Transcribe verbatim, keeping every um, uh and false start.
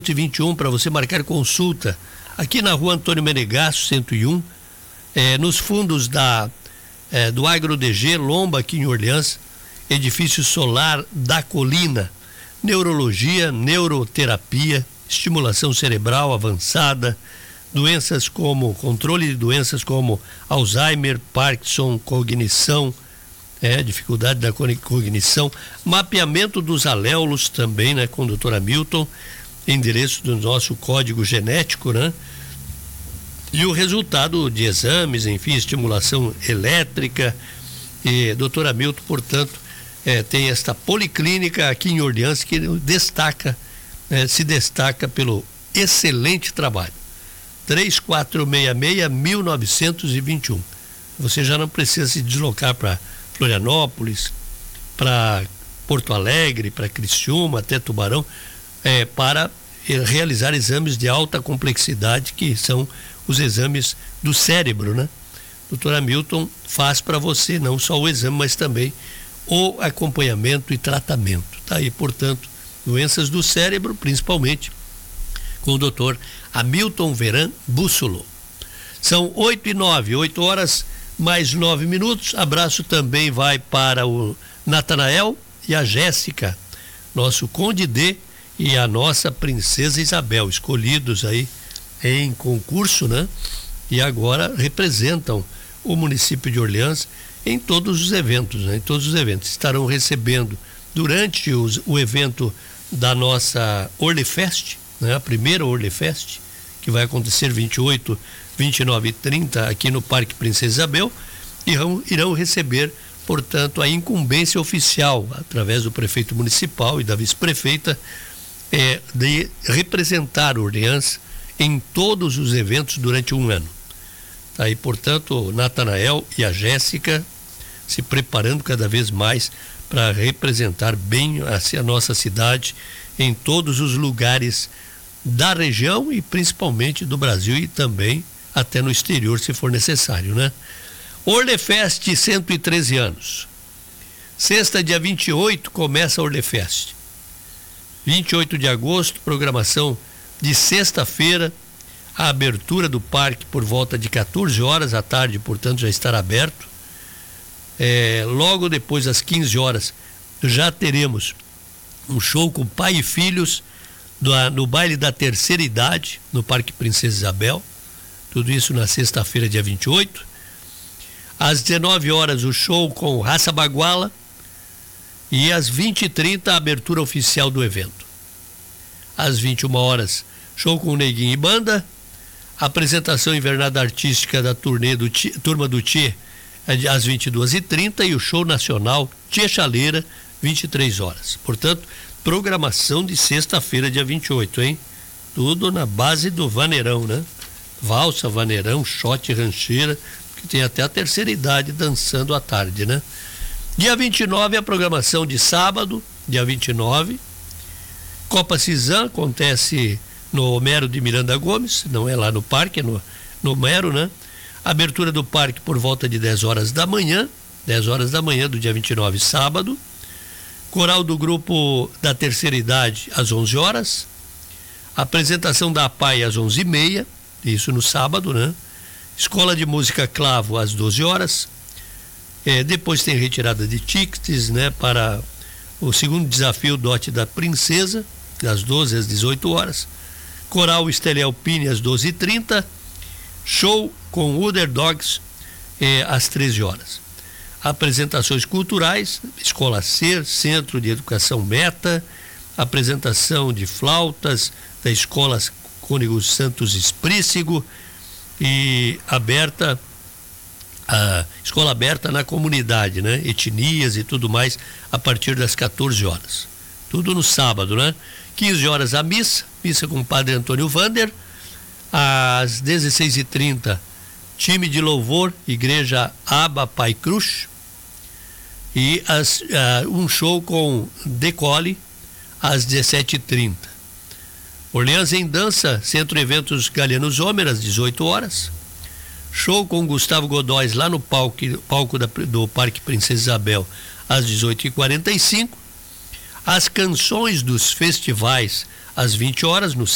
e vinte e um para você marcar consulta aqui na rua Antônio Menegasso, cento e um, é, nos fundos da, é, do Agro D G, Lomba, aqui em Orleans, edifício solar da Colina, neurologia, neuroterapia, estimulação cerebral avançada, doenças como, controle de doenças como Alzheimer, Parkinson, cognição, é, dificuldade da cognição, mapeamento dos aléolos também, né, com o doutor Hamilton, endereço do nosso código genético, né? E o resultado de exames, enfim, estimulação elétrica. E doutor Hamilton, portanto, eh, tem esta policlínica aqui em Orleans que destaca, eh, se destaca pelo excelente trabalho. três quatro seis seis, mil novecentos e vinte e um. Você já não precisa se deslocar para Florianópolis, para Porto Alegre, para Criciúma, até Tubarão, É, para realizar exames de alta complexidade, que são os exames do cérebro, né? doutor Hamilton faz para você não só o exame, mas também o acompanhamento e tratamento. Tá aí, portanto, doenças do cérebro, principalmente, com o doutor Hamilton Veran Bússolo. São oito e nove, oito horas mais nove minutos. Abraço também vai para o Natanael e a Jéssica, nosso Conde D e a nossa Princesa Isabel, escolhidos aí em concurso, né? E agora representam o município de Orleans em todos os eventos, né? Em todos os eventos. Estarão recebendo durante os, o evento da nossa Orlefest, né? A primeira Orlefest, que vai acontecer vinte e oito, vinte e nove e trinta aqui no Parque Princesa Isabel, irão, irão receber, portanto, a incumbência oficial, através do prefeito municipal e da vice-prefeita, É, de representar Orleans em todos os eventos durante um ano. Tá aí, portanto, o Natanael e a Jéssica se preparando cada vez mais para representar bem a, a nossa cidade em todos os lugares da região e principalmente do Brasil e também até no exterior, se for necessário, né? Orlefest, cento e treze anos. Sexta, dia vinte e oito, começa a Orlefest. vinte e oito de agosto, programação de sexta-feira, a abertura do parque por volta de quatorze horas à tarde, portanto já estará aberto. É, logo depois, às quinze horas, já teremos um show com pai e filhos do, no baile da terceira idade, no Parque Princesa Isabel. Tudo isso na sexta-feira, dia vinte e oito. Às dezenove horas, o show com Raça Baguala. E às vinte e trinta, a abertura oficial do evento. Às vinte e uma horas, show com o Neguinho e Banda. Apresentação invernada artística da turnê do Tchê, Turma do Tchê, às vinte e duas e trinta. E o show nacional Tchê Chaleira, vinte e três horas. Portanto, programação de sexta-feira, dia vinte e oito, hein? Tudo na base do vaneirão, né? Valsa, vaneirão, shot, rancheira, que tem até a terceira idade dançando à tarde, né? Dia vinte e nove, a programação de sábado, dia vinte e nove. Copa Cisã acontece no Homero de Miranda Gomes, não é lá no parque, é no, no Homero, né? Abertura do parque por volta de dez horas da manhã, dez horas da manhã do dia vinte e nove, sábado. Coral do grupo da terceira idade às onze horas. Apresentação da A P A I às onze e meia, isso no sábado, né? Escola de Música Clavo às doze horas. É, depois tem retirada de tickets, né, para o segundo desafio Dote da Princesa, das doze às dezoito horas. Coral Esteli Alpine às doze e trinta. Show com Uder Dogs é, às treze horas. Apresentações culturais, Escola Ser, Centro de Educação Meta, apresentação de flautas da Escola Cônego Santos Esprícigo e aberta a escola aberta na comunidade, né? Etnias e tudo mais, a partir das quatorze horas. Tudo no sábado, né? quinze horas a missa, missa com o padre Antônio Vander. Às dezesseis e trinta, time de louvor, Igreja Aba Pai Cruz. E as, uh, um show com Decole às dezessete e trinta. Orleans em Dança, Centro Eventos Galiano Zomer, às dezoito horas. Show com Gustavo Godóis lá no palco, palco da, do Parque Princesa Isabel às dezoito e quarenta e cinco. As canções dos festivais às vinte horas no